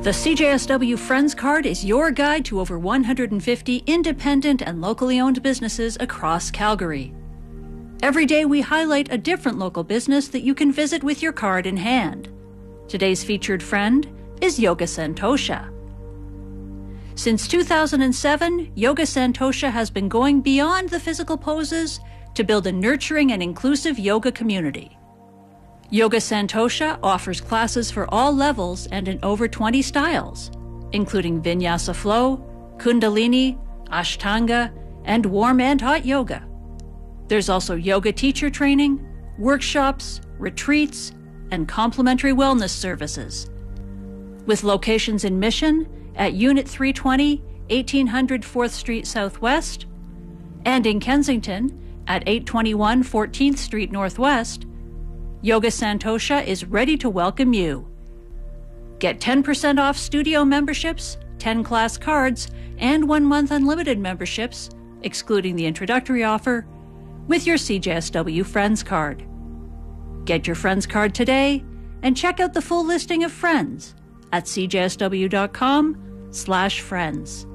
The CJSW Friends Card is your guide to over 150 independent and locally owned businesses across Calgary. Every day we highlight a different local business that you can visit with your card in hand. Today's featured friend is Yoga Santosha. Since 2007, Yoga Santosha has been going beyond the physical poses to build a nurturing and inclusive yoga community. Yoga Santosha offers classes for all levels and in over 20 styles, including Vinyasa Flow, Kundalini, Ashtanga, and warm and hot yoga. There's also yoga teacher training, workshops, retreats, and complimentary wellness services. With locations in Mission at Unit 320, 1800 4th Street Southwest, and in Kensington at 821 14th Street Northwest, Yoga Santosha is ready to welcome you. Get 10% off studio memberships, 10 class cards, and 1 month unlimited memberships, excluding the introductory offer, with your CJSW Friends Card. Get your Friends Card today and check out the full listing of friends at cjsw.com/friends.